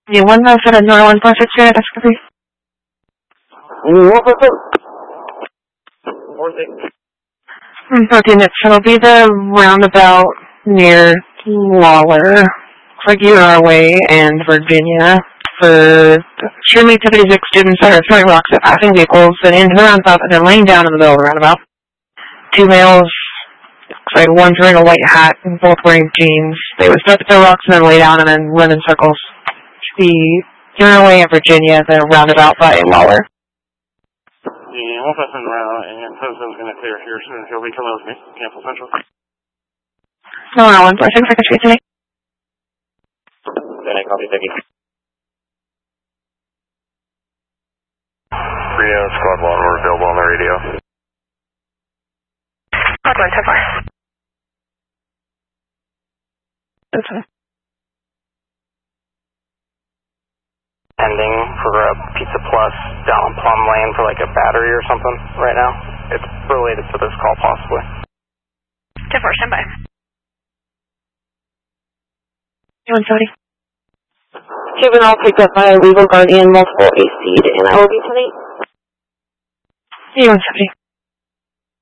You 107-0146, that's the 14, it'll be the roundabout near Lawler, Craig Way, and Virginia for extremely 56 students that are throwing rocks at passing vehicles and into the roundabout and then laying down in the middle of the roundabout. 2 males, one's wearing a white hat and both wearing jeans. They would start to throw rocks and then lay down and then run in circles. The Way in Virginia, the roundabout by Lawler. Yeah, 1 person around, and President's going to clear here soon. He'll be coming with me, Campbell Central. No, 146, I can speak to me. Then I copy, thank you. Reno, Squad 1, we're available on the radio. Squad 1, so far. That's fine. Pending for a Pizza Plus down on Plum Lane for like a battery or something right now. It's related to this call possibly. 10-4, stand by. 170. Juvenile picked up by a legal guardian, multiple AC'd, and I will be tonight. 170.